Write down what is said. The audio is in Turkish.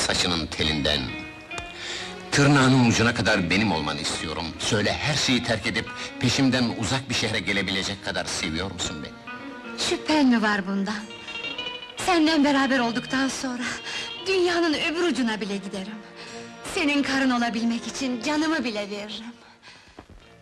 saçının telinden. Tırnağının ucuna kadar benim olmanı istiyorum. Söyle, her şeyi terk edip peşimden uzak bir şehre gelebilecek kadar seviyor musun beni? Şüphen mi var bundan? Senden beraber olduktan sonra dünyanın öbür ucuna bile giderim. Senin karın olabilmek için canımı bile veririm.